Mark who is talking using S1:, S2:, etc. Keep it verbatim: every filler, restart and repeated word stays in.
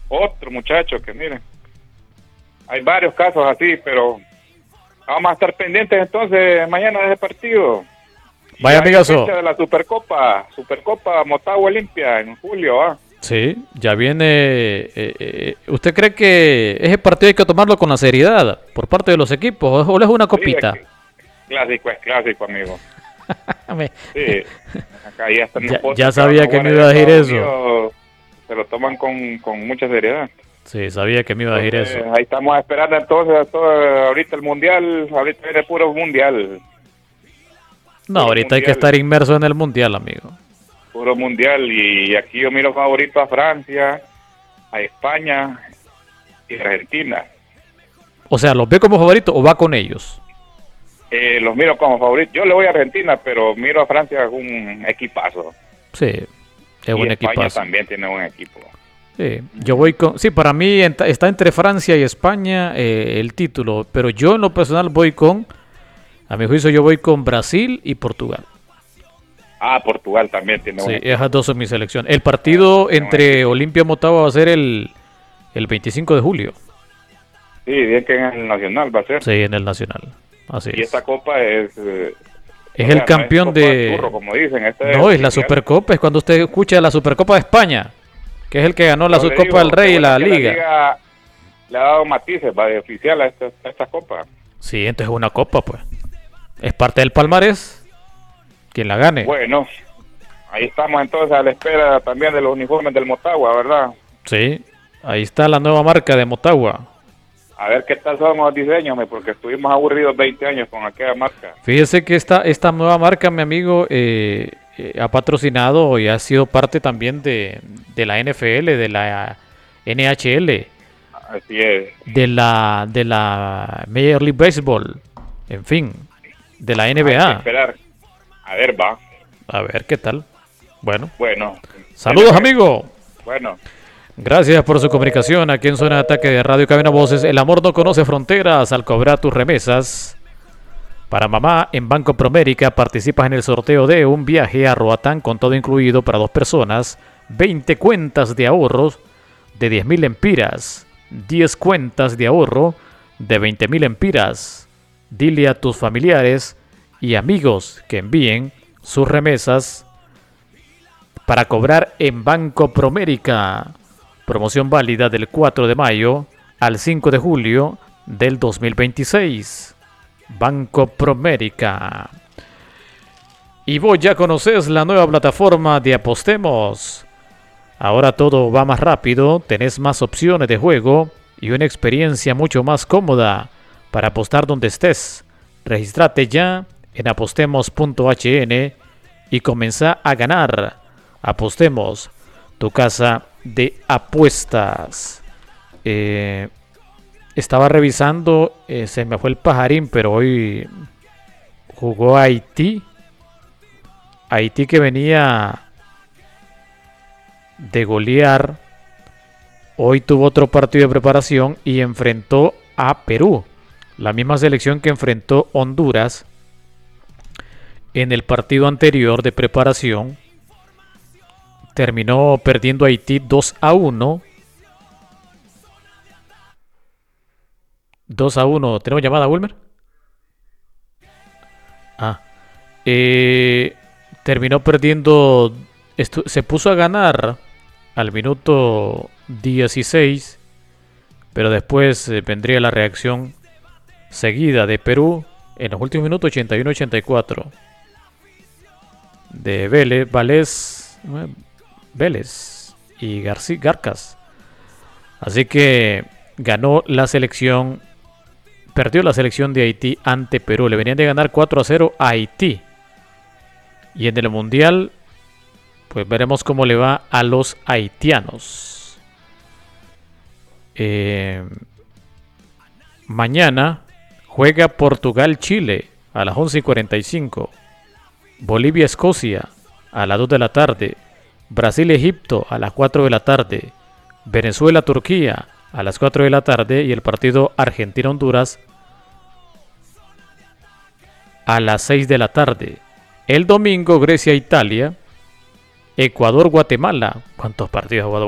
S1: otro muchacho que miren, hay varios casos así, pero vamos a estar pendientes entonces mañana de ese partido.
S2: Vaya amigazo.
S1: De la Supercopa, Supercopa Motagua Olimpia en julio, ¿ah?
S2: Sí, ya viene. Eh, eh, ¿Usted cree que ese partido hay que tomarlo con la seriedad por parte de los equipos o es una copita?
S1: Sí, clásico es clásico, amigo.
S2: Me...
S1: Sí, acá ya, están
S2: ya, ya sabía que me iba a decir eso.
S1: Unidos, se lo toman con, con mucha seriedad.
S2: Sí, sabía que me iba a decir
S1: entonces,
S2: eso.
S1: Ahí estamos esperando entonces todo, ahorita el mundial, ahorita viene puro mundial.
S2: No, ahorita mundial. Hay que estar inmerso en el mundial, amigo.
S1: Puro mundial, y aquí yo miro favorito a Francia, a España y Argentina.
S2: O sea, ¿los ve como favorito o va con ellos?
S1: Eh, los miro como favoritos. Yo le voy a Argentina, pero miro a Francia con un equipazo.
S2: Sí, es un
S1: España
S2: equipazo.
S1: También tiene un equipo.
S2: Sí, yo voy con... Sí, para mí está entre Francia y España eh, el título, pero yo en lo personal voy con... A mi juicio yo voy con Brasil y Portugal.
S1: Ah, Portugal también tiene un
S2: Sí,
S1: equipo.
S2: esas dos son mis selecciones. El partido ah, entre Olimpia y Motagua va a ser el, el veinticinco de julio.
S1: Sí, bien que en el Nacional va a ser.
S2: Sí, en el Nacional. Así
S1: y
S2: es.
S1: esta copa es... Eh,
S2: es el sea, campeón
S1: no es
S2: de...
S1: Turro, como dicen. Este
S2: no,
S1: es,
S2: es la Supercopa. Es cuando usted escucha la Supercopa de España, que es el que ganó la Supercopa
S1: digo,
S2: del Rey y la Liga.
S1: la Liga. Le ha dado matices va de oficial a esta, a esta copa.
S2: Sí, entonces es una copa, pues. Es parte del palmarés. Quien la gane.
S1: Bueno, ahí estamos entonces a la espera también de los uniformes del Motagua, ¿verdad?
S2: Sí, ahí está la nueva marca de Motagua.
S1: A ver qué tal son los diseños, porque estuvimos aburridos veinte años con aquella marca.
S2: Fíjese que esta, esta nueva marca, mi amigo, eh, eh, ha patrocinado y ha sido parte también de, de la N F L, de la N H L.
S1: Así es.
S2: De la, de la Major League Baseball, en fin, de la N B A.
S1: Hay que esperar. A ver, va.
S2: A ver qué tal. Bueno.
S1: Bueno.
S2: Saludos, amigo.
S1: Bueno.
S2: Gracias por su comunicación aquí en Zona de Ataque de Radio Cabina Voces. El amor no conoce fronteras al cobrar tus remesas. Para mamá, en Banco Promérica participas en el sorteo de un viaje a Roatán con todo incluido para dos personas, veinte cuentas de ahorros de diez mil empiras, diez cuentas de ahorro de veinte mil empiras. Dile a tus familiares y amigos que envíen sus remesas para cobrar en Banco Promérica. Promoción válida del cuatro de mayo al cinco de julio del dos mil veintiséis. Banco Promérica. Y vos ya conoces la nueva plataforma de Apostemos. Ahora todo va más rápido, tenés más opciones de juego y una experiencia mucho más cómoda para apostar donde estés. Regístrate ya en apostemos punto h n y comenzá a ganar. Apostemos, tu casa de apuestas. Eh, estaba revisando, eh, se me fue el pajarín, pero hoy jugó Haití. Haití que venía de golear. Hoy tuvo otro partido de preparación y enfrentó a Perú. La misma selección que enfrentó Honduras en el partido anterior de preparación. Terminó perdiendo Haití dos a uno. dos a uno. ¿Tenemos llamada, Wilmer? Ah. Eh, terminó perdiendo. Estu- se puso a ganar al minuto dieciséis. Pero después eh, vendría la reacción seguida de Perú en los últimos minutos, ochenta y uno a ochenta y cuatro. De Vélez, Vélez, Vélez y García Garcas. Así que ganó la selección, perdió la selección de Haití ante Perú. Le venían de ganar cuatro a cero a Haití. Y en el Mundial, pues veremos cómo le va a los haitianos. Eh, mañana juega Portugal-Chile a las once y cuarenta y cinco. Bolivia-Escocia a las dos de la tarde. Brasil-Egipto a las cuatro de la tarde. Venezuela-Turquía a las cuatro de la tarde. Y el partido Argentina-Honduras a las seis de la tarde. El domingo Grecia-Italia. Ecuador-Guatemala. ¿Cuántos partidos ha jugado